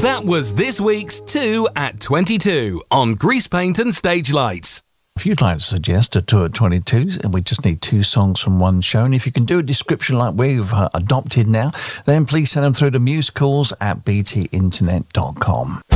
That was this week's 2 at 22 on Grease Paint and Stage Lights. If you'd like to suggest a 2 at 22, and we just need 2 songs from one show, and if you can do a description like we've adopted now, then please send them through to musicals@btinternet.com.